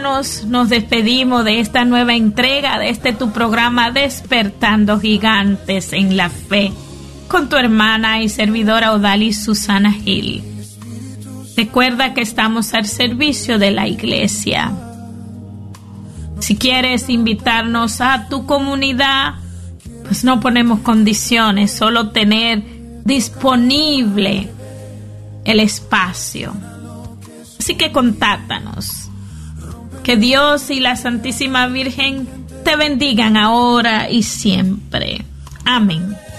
Nos despedimos de esta nueva entrega de tu programa Despertando Gigantes en la Fe con tu hermana y servidora Odalis Susana Gil. Recuerda que estamos al servicio de la iglesia. Si quieres invitarnos a tu comunidad, pues no ponemos condiciones, solo tener disponible el espacio. Así que contáctanos. Que Dios y la Santísima Virgen te bendigan ahora y siempre. Amén.